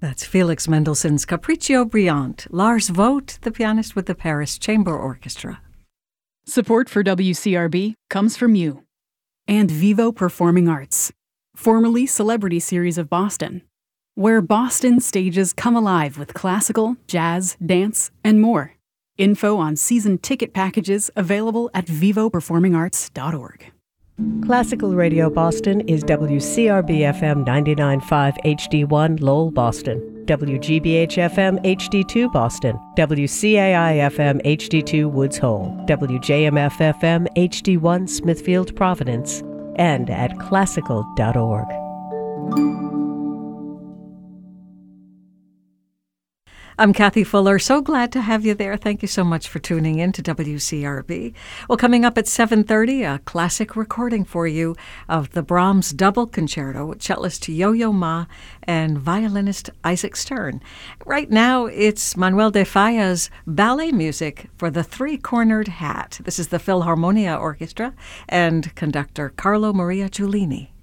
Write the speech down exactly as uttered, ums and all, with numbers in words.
That's Felix Mendelssohn's Capriccio Brillante. Lars Vogt, the pianist with the Paris Chamber Orchestra. Support for W C R B comes from you. And Vivo Performing Arts, formerly Celebrity Series of Boston, where Boston stages come alive with classical, jazz, dance, and more. Info on season ticket packages available at vivo performing arts dot org. Classical Radio Boston is W C R B F M ninety-nine point five H D one Lowell, Boston, W G B H F M H D two Boston, W C A I F M H D two Woods Hole, W J M F F M H D one Smithfield, Providence, and at classical dot org. I'm Kathy Fuller. So glad to have you there. Thank you so much for tuning in to W C R B. Well, coming up at seven thirty, a classic recording for you of the Brahms Double Concerto with cellist Yo-Yo Ma and violinist Isaac Stern. Right now, it's Manuel de Falla's ballet music for the Three-Cornered Hat. This is the Philharmonia Orchestra and conductor Carlo Maria Giulini.